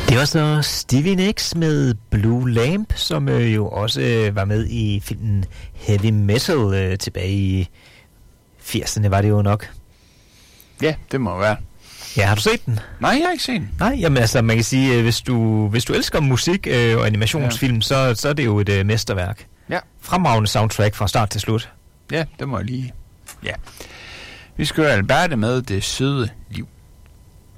Det var så Stevie Nicks med Blue Lamp, som jo også var med i filmen Heavy Metal tilbage i 80'erne, var det jo nok. Ja, det må være. Ja, har du set den? Nej, jeg har ikke set den. Nej, jamen altså, man kan sige, hvis du elsker musik og animationsfilm, så er det jo et mesterværk. Ja. Fremragende soundtrack fra start til slut. Ja, det må jeg lige. Ja. Vi skal høre Alberte med Det Søde Liv.